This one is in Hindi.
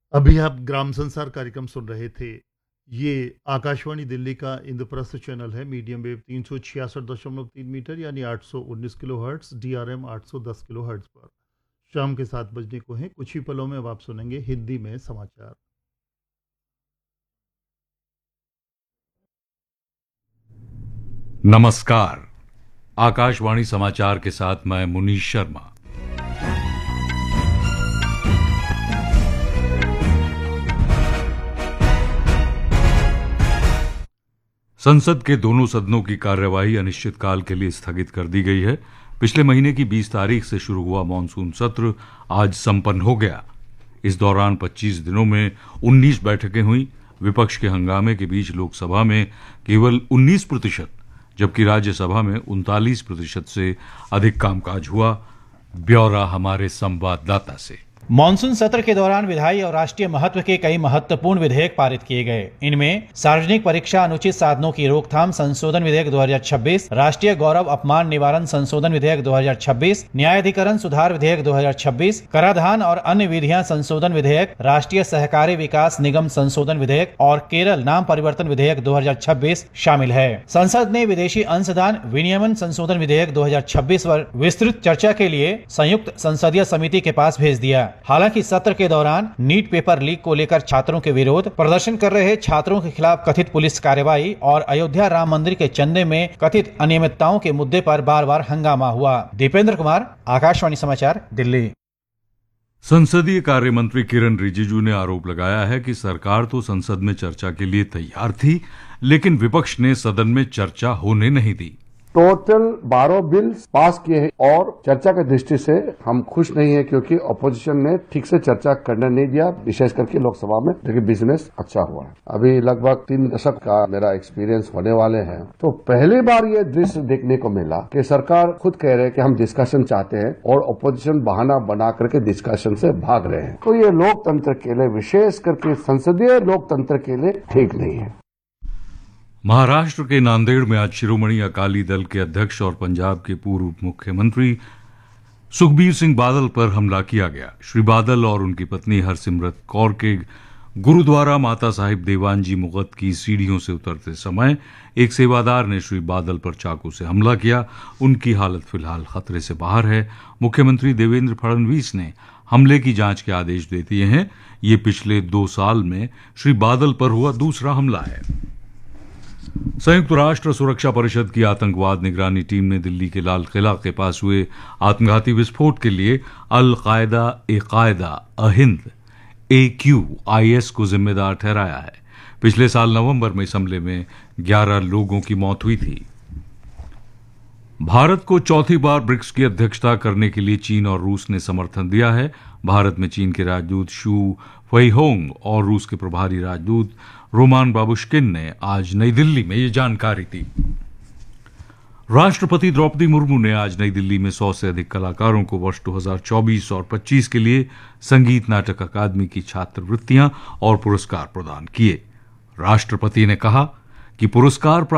अभी आप ग्राम संसार कार्यक्रम सुन रहे थे। ये आकाशवाणी दिल्ली का इंद्रप्रस्थ चैनल है। मीडियम वेव 366.3 मीटर यानी 819 किलोहर्ट्ज़, डीआरएम 810 किलोहर्ट्ज़ पर शाम के 7 बजने को हैं। कुछ ही पलों में अब आप सुनेंगे हिंदी में समाचार। नमस्कार। आकाशवाणी समाचार के साथ मैं मुनीश शर्मा। संसद के दोनों सदनों की कार्यवाही अनिश्चितकाल के लिए स्थगित कर दी गई है। पिछले महीने की 20 तारीख से शुरू हुआ मानसून सत्र आज संपन्न हो गया। इस दौरान 25 दिनों में 19 बैठकें हुई। विपक्ष के हंगामे के बीच लोकसभा में केवल 19%, जबकि राज्यसभा में 39% से अधिक कामकाज हुआ। ब्यौरा हमारे संवाददाता से। मानसून सत्र के दौरान विधायी और राष्ट्रीय महत्व के कई महत्वपूर्ण विधेयक पारित किए गए। इनमें सार्वजनिक परीक्षा अनुचित साधनों की रोकथाम संशोधन विधेयक 2026, राष्ट्रीय गौरव अपमान निवारण संशोधन विधेयक 2026, न्यायाधिकरण सुधार विधेयक 2026, कराधान और अन्य विधियां संशोधन विधेयक, राष्ट्रीय सहकारी विकास निगम संशोधन विधेयक और केरल नाम परिवर्तन विधेयक 2026 शामिल है। संसद ने विदेशी अंशदान विनियमन संशोधन विधेयक 2026 पर विस्तृत चर्चा के लिए संयुक्त संसदीय समिति के पास भेज दिया। हालांकि सत्र के दौरान नीट पेपर लीक को लेकर छात्रों के विरोध, प्रदर्शन कर रहे छात्रों के खिलाफ कथित पुलिस कार्रवाई और अयोध्या राम मंदिर के चंदे में कथित अनियमितताओं के मुद्दे पर बार बार हंगामा हुआ। दीपेंद्र कुमार, आकाशवाणी समाचार, दिल्ली। संसदीय कार्य मंत्री किरण रिजिजू ने आरोप लगाया है कि सरकार तो संसद में चर्चा के लिए तैयार थी, लेकिन विपक्ष ने सदन में चर्चा होने नहीं दी। टोटल 12 बिल पास किए हैं और चर्चा की दृष्टि से हम खुश नहीं है, क्योंकि अपोजिशन ने ठीक से चर्चा करने नहीं दिया, विशेष करके लोकसभा में। लेकिन बिजनेस अच्छा हुआ है। अभी लगभग 3 दशक का मेरा एक्सपीरियंस होने वाले हैं, तो पहली बार ये दृश्य देखने को मिला कि सरकार खुद कह रहे हैं कि हम डिस्कशन चाहते हैं और अपोजिशन बहाना बना करके डिस्कशन से भाग रहे हैं। तो ये लोकतंत्र के लिए, विशेष करके संसदीय लोकतंत्र के लिए ठीक नहीं है। महाराष्ट्र के नांदेड़ में आज शिरोमणि अकाली दल के अध्यक्ष और पंजाब के पूर्व मुख्यमंत्री सुखबीर सिंह बादल पर हमला किया गया। श्री बादल और उनकी पत्नी हरसिमरत कौर के गुरुद्वारा माता साहिब देवान जी मुगत की सीढ़ियों से उतरते समय एक सेवादार ने श्री बादल पर चाकू से हमला किया। उनकी हालत फिलहाल खतरे से बाहर है। मुख्यमंत्री देवेंद्र फडणवीस ने हमले की जांच के आदेश दे दिए हैं। ये पिछले 2 साल में श्री बादल पर हुआ दूसरा हमला है। संयुक्त राष्ट्र सुरक्षा परिषद की आतंकवाद निगरानी टीम ने दिल्ली के लाल किला के पास हुए आत्मघाती विस्फोट के लिए अल कायदा अहिंद AQIS को जिम्मेदार ठहराया है। पिछले साल नवंबर में इस हमले में 11 लोगों की मौत हुई थी। भारत को चौथी बार ब्रिक्स की अध्यक्षता करने के लिए चीन और रूस ने समर्थन दिया है। भारत में चीन के राजदूत शू वेइहोंग और रूस के प्रभारी राजदूत रोमान बाबुश्किन ने आज नई दिल्ली में ये जानकारी दी। राष्ट्रपति द्रौपदी मुर्मू ने आज नई दिल्ली में 100 से अधिक कलाकारों को वर्ष 2024 और 25 के लिए संगीत नाटक अकादमी की छात्रवृत्तियां और पुरस्कार प्रदान किए। राष्ट्रपति ने कहा कि पुरस्कार